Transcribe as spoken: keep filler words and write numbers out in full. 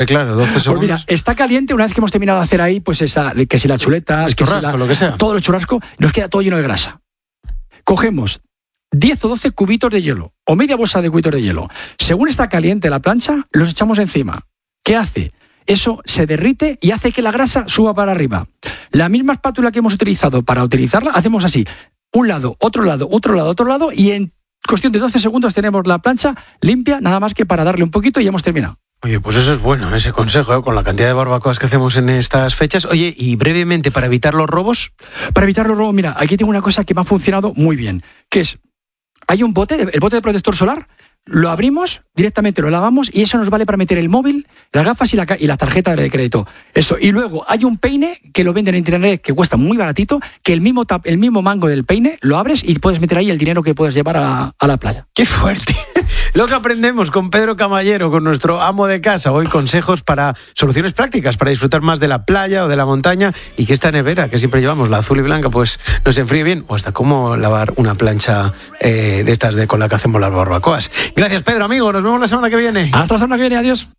Claro, doce segundos. Pues mira, está caliente una vez que hemos terminado de hacer ahí, pues esa, que si la chuleta, el que churrasco, si la, lo que sea. todo el churrasco, nos queda todo lleno de grasa. Cogemos diez o doce cubitos de hielo, o media bolsa de cubitos de hielo. Según está caliente la plancha, los echamos encima. ¿Qué hace? Eso se derrite y hace que la grasa suba para arriba. La misma espátula que hemos utilizado para utilizarla, hacemos así. Un lado, otro lado, otro lado, otro lado, y en cuestión de doce segundos tenemos la plancha limpia, nada más que para darle un poquito y ya hemos terminado. Oye, pues eso es bueno, ese consejo, ¿eh? Con la cantidad de barbacoas que hacemos en estas fechas. Oye, y brevemente, para evitar los robos. Para evitar los robos, mira, aquí tengo una cosa que me ha funcionado muy bien, que es, hay un bote, el bote de protector solar, lo abrimos, directamente lo lavamos y eso nos vale para meter el móvil, las gafas y la, y la tarjeta de crédito. Esto. Y luego hay un peine que lo venden en internet que cuesta muy baratito, que el mismo, tap, el mismo mango del peine lo abres y puedes meter ahí el dinero que puedes llevar a, a la playa. ¡Qué fuerte! Lo que aprendemos con Pedro Camallero, con nuestro amo de casa. Hoy consejos para soluciones prácticas, para disfrutar más de la playa o de la montaña y que esta nevera que siempre llevamos, la azul y blanca, pues nos enfríe bien. O hasta cómo lavar una plancha eh, de estas de con la que hacemos las barbacoas. Gracias, Pedro, amigo. Nos vemos la semana que viene. Hasta la semana que viene. Adiós.